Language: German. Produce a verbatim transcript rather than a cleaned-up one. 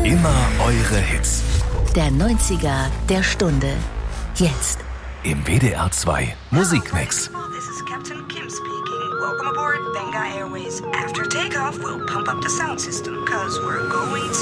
Immer eure Hits. Der neunziger der Stunde. Jetzt. Im W D R zwei Musikmix. This is Captain Kim speaking. Welcome aboard Benga Airways. After takeoff, we'll pump up the sound system, cause we're going